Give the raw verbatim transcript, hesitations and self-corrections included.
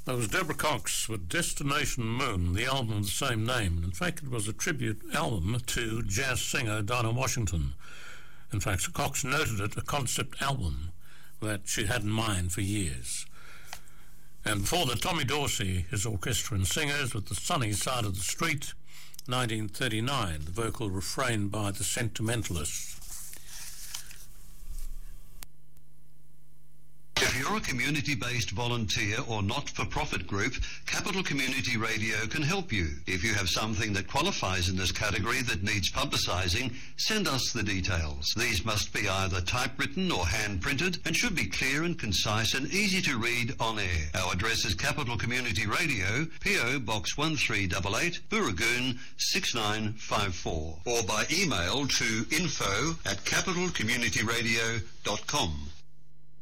That was Deborah Cox with Destination Moon, the album of the same name. In fact, it was a tribute album to jazz singer Dinah Washington. In fact, Cox noted it a concept album that she had in mind for years. And before that, Tommy Dorsey, his orchestra and singers with The Sunny Side of the Street, nineteen thirty-nine, the vocal refrain by The Sentimentalists. If you're a community-based volunteer or not-for-profit group, Capital Community Radio can help you. If you have something that qualifies in this category that needs publicising, send us the details. These must be either typewritten or hand-printed and should be clear and concise and easy to read on air. Our address is Capital Community Radio, P O Box one three eight eight, Booragoon six nine five four, or by email to info at capital community radio dot com.